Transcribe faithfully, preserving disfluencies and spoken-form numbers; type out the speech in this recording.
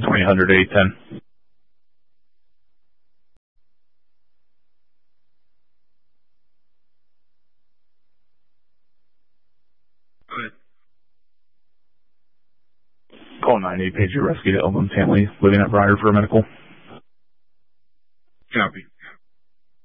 twenty hundred eight ten. Call nine eight pager rescue to Elvin family living at Briar for a medical.